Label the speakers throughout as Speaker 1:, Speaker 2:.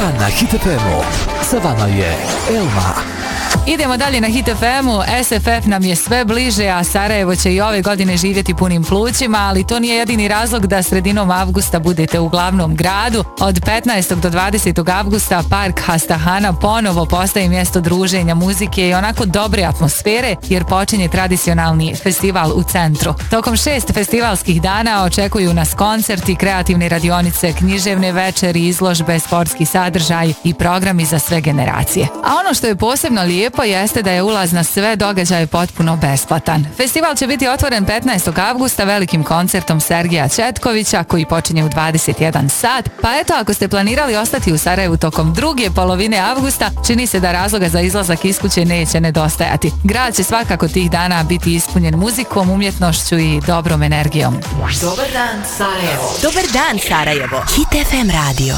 Speaker 1: Dan na Hit FM-u. Sa vama je Elma.
Speaker 2: Idemo dalje na Hit FM-u. SFF nam je sve bliže, a Sarajevo će i ove godine živjeti punim plućima, ali to nije jedini razlog da sredinom avgusta budete u glavnom gradu. Od 15. do 20. avgusta Park Hastahana ponovo postaje mjesto druženja, muzike i onako dobre atmosfere, jer počinje tradicionalni festival u centru. Tokom 6 festivalskih dana očekuju nas koncerti, kreativne radionice, književne večeri, izložbe, sportski sadržaj i programi za sve generacije. A ono što je posebno lijepo jeste da je ulaz na sve događaje potpuno besplatan. Festival će biti otvoren 15. avgusta velikim koncertom Sergeja Četkovića koji počinje u 21 sat, pa eto, ako ste planirali ostati u Sarajevu tokom druge polovine avgusta, čini se da razloga za izlazak iz kuće neće nedostajati. Grad će svakako tih dana biti ispunjen muzikom, umjetnošću i dobrom energijom.
Speaker 3: Dobar dan Sarajevo. Dobar dan Sarajevo. Hit FM radio.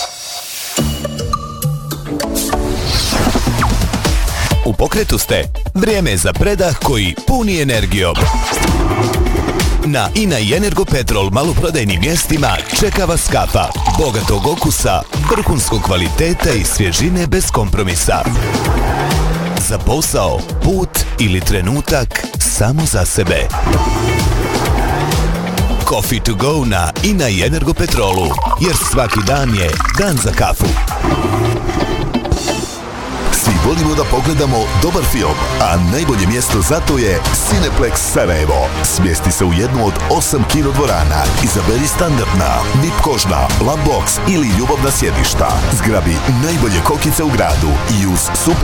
Speaker 4: U pokretu ste. Vrijeme za predah koji puni energijom. Na INA i Energopetrol maloprodajnim mjestima čeka vas kafa bogatog okusa, vrhunskog kvaliteta i svježine bez kompromisa. Za posao, put ili trenutak samo za sebe. Coffee to go na INA i Energopetrolu, jer svaki dan je dan za kafu.
Speaker 5: Svi volimo da pogledamo dobar film, a najbolje mjesto za to je Cineplex Sarajevo. Smjesti se u jednu od 8 kinodvorana. Izaberi standardna, VIP kožna, Black Box ili ljubavna sjedišta. Zgrabi najbolje kokice u gradu i uz super